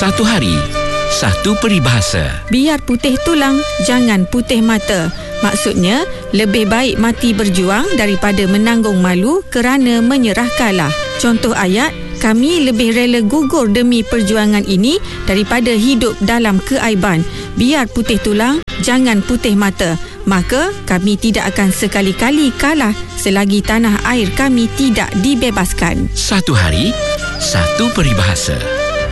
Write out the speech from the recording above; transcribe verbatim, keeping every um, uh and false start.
Satu hari, satu peribahasa. Biar putih tulang, jangan putih mata. Maksudnya, lebih baik mati berjuang daripada menanggung malu kerana menyerah kalah. Contoh ayat, kami lebih rela gugur demi perjuangan ini daripada hidup dalam keaiban. Biar putih tulang, jangan putih mata. Maka kami tidak akan sekali-kali kalah selagi tanah air kami tidak dibebaskan. Satu hari, satu peribahasa.